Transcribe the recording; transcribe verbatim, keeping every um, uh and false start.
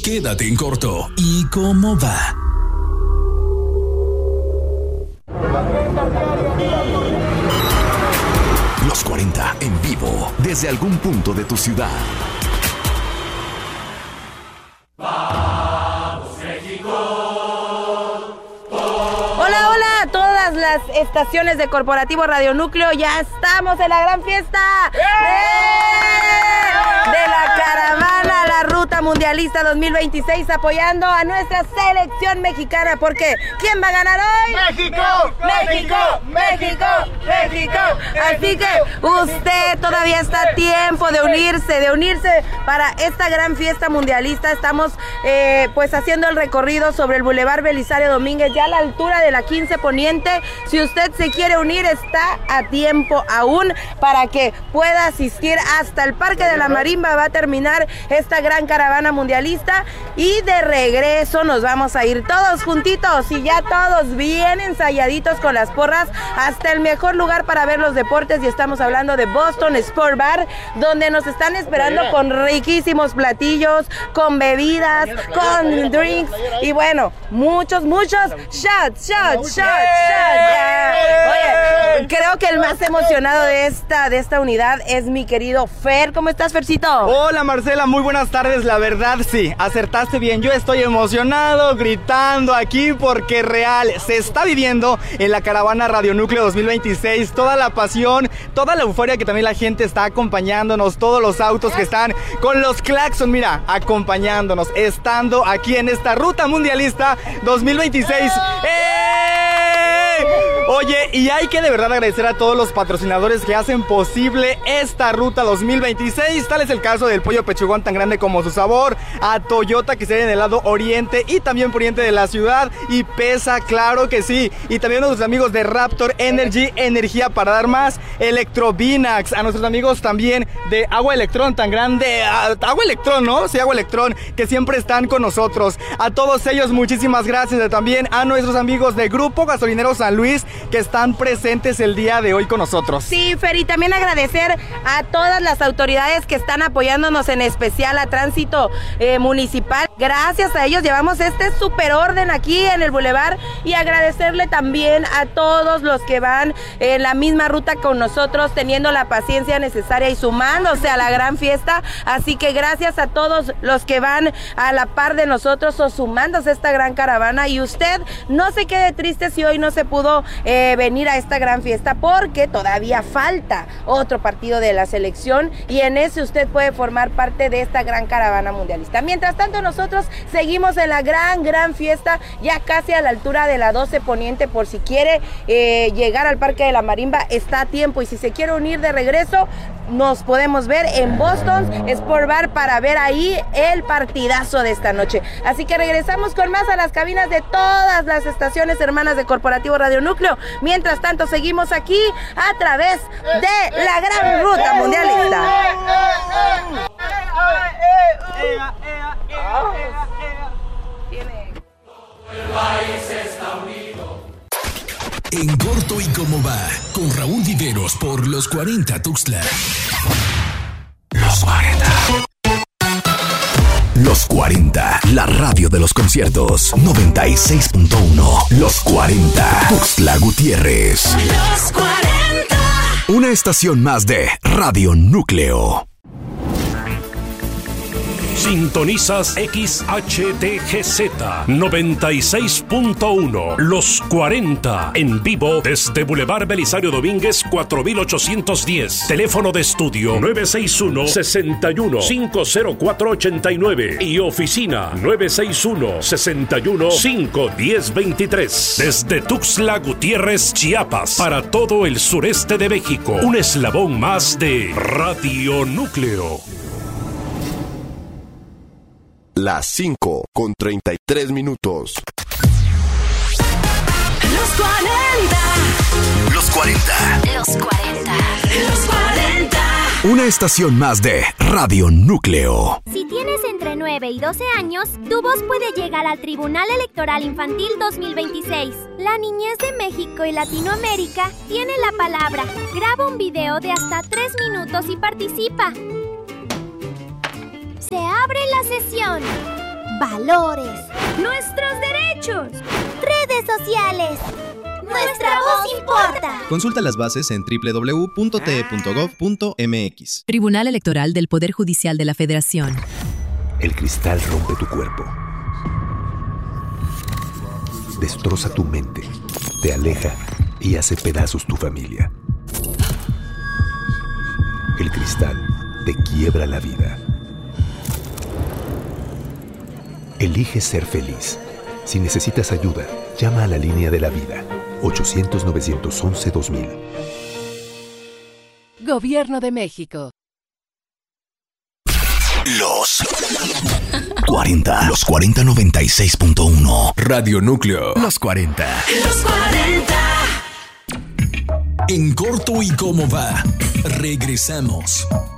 quédate en corto. ¿Y cómo va? Los cuarenta en vivo, desde algún punto de tu ciudad. ¡Vamos, México! Hola, hola a todas las estaciones de Corporativo Radio Núcleo. Ya estamos en la gran fiesta ¡Eh! de la caravana La Ruta Mundialista dos mil veintiséis, apoyando a nuestra selección mexicana. Porque ¿quién va a ganar hoy? ¡México! ¡México! ¡México! ¡México! Así que usted todavía está a tiempo de unirse, de unirse para esta gran fiesta mundialista. Estamos eh, pues haciendo el recorrido sobre el Boulevard Belisario Domínguez, ya a la altura de la quince Poniente. Si usted se quiere unir, está a tiempo aún para que pueda asistir hasta el Parque de la Marimba. Va a terminar esta gran caravana mundialista y de regreso nos vamos a ir todos juntitos y ya todos bien ensayaditos con las porras hasta el mejor lugar para ver los deportes, y estamos hablando de Boston Sport Bar, donde nos están esperando con riquísimos platillos, con bebidas, con drinks y bueno, muchos, muchos shots, shots, shots, shots. Oye, creo que el más emocionado de esta, de esta unidad es mi querido Fer. ¿Cómo estás, Fercito? Hola, Marcela, muy buenas tardes. La verdad, sí, acertaste bien. Yo estoy emocionado, gritando aquí porque real se está viviendo en la caravana Radio Núcleo dos mil veintiséis. Toda la pasión, toda la euforia que también la gente está acompañándonos, todos los autos que están con los claxon, mira, acompañándonos, estando aquí en esta Ruta Mundialista dos mil veintiséis. ¡Eh! Oye, y hay que de verdad agradecer a todos los patrocinadores que hacen posible esta Ruta dos mil veintiséis. Tal es el caso del pollo pechugón, tan grande como su sabor, a Toyota, que se ve en el lado oriente y también poniente de la ciudad, y pesa, claro que sí. Y también a nuestros amigos de Raptor Energy, energía para dar más, Electrovinax, a nuestros amigos también de Agua Electrón, tan grande, Agua Electrón, ¿no? Sí, Agua Electrón, que siempre están con nosotros. A todos ellos, muchísimas gracias. También a nuestros amigos de Grupo Gasolinero San Luis, que están presentes el día de hoy con nosotros. Sí, Fer, y también agradecer a todas las autoridades que están apoyándonos, en especial a Tránsito eh, Municipal. Gracias a ellos llevamos este super orden aquí en el Boulevard, y agradecerle también a todos los que van en la misma ruta con nosotros, teniendo la paciencia necesaria y sumándose a la gran fiesta. Así que gracias a todos los que van a la par de nosotros o sumándose a esta gran caravana, y usted no se quede triste si hoy no se pudo eh, venir a esta gran fiesta, porque todavía falta otro partido de la selección, y en ese usted puede formar parte de esta gran caravana mundialista. Mientras tanto, nosotros seguimos en la gran, gran fiesta, ya casi a la altura de la doce Poniente. Por si quiere eh, llegar al Parque de la Marimba, está a tiempo, y si se quiere unir de regreso, nos podemos ver en Boston Sport Bar para ver ahí el partidazo de esta noche. Así que regresamos con más a las cabinas de todas las estaciones hermanas de Corporativo Radio Núcleo. Mientras tanto, seguimos aquí a través de la gran Ruta Mundialista. El país está unido. En corto y cómo va, con Raúl Viveros por los cuarenta Tuxtla. Los cuarenta. Los cuarenta, la radio de los conciertos. noventa y seis punto uno. Los cuarenta. Tuxtla Gutiérrez. Los cuarenta. Una estación más de Radio Núcleo. Sintonizas X H T G Z noventa y seis punto uno. Los cuarenta en vivo desde Boulevard Belisario Domínguez cuatro mil ochocientos diez. Teléfono de estudio nueve seis uno, seis uno, cinco cero cuatro, ocho nueve y oficina nueve seis uno, seis uno, cinco uno cero dos tres. Desde Tuxtla Gutiérrez, Chiapas, para todo el sureste de México. Un eslabón más de Radio Núcleo. Las cinco con treinta y tres minutos. Los cuarenta. Los cuarenta. Los cuarenta. Los cuarenta. Una estación más de Radio Núcleo. Si tienes entre nueve y doce años, tu voz puede llegar al Tribunal Electoral Infantil dos mil veintiséis. La niñez de México y Latinoamérica tiene la palabra. Graba un video de hasta tres minutos y participa. Se abre la sesión. valores, Nuestros derechos. redes sociales. Nuestra voz importa. Consulta las bases en doble u doble u doble u punto t e punto gov punto m x. Tribunal Electoral del Poder Judicial de la Federación. El cristal rompe tu cuerpo. Destroza tu mente, te aleja y hace pedazos tu familia. El cristal te quiebra la vida. Elige ser feliz. Si necesitas ayuda, llama a la línea de la vida. ochocientos, novecientos once, dos mil. Gobierno de México. Los cuarenta. Los cuarenta noventa y seis punto uno. Radio Núcleo. Los cuarenta. Los cuarenta. En corto y cómo va. Regresamos.